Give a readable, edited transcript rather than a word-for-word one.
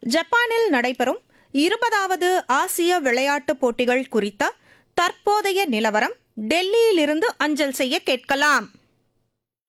ஜப்பானில் நடைபெறும் 20வது ஆசிய விளையாட்டுப் போட்டிகள் குறித்த தற்போதைய நிலவரம் டெல்லியிலிருந்து அஞ்சல் செய்ய கேட்கலாம்.